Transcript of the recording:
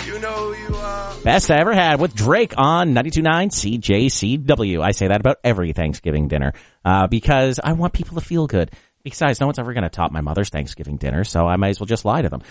You know who you are. Best I ever had with Drake on 92.9 CJCW. I say that about every Thanksgiving dinner because I want people to feel good. Besides, no one's ever going to top my mother's Thanksgiving dinner, so I might as well just lie to them.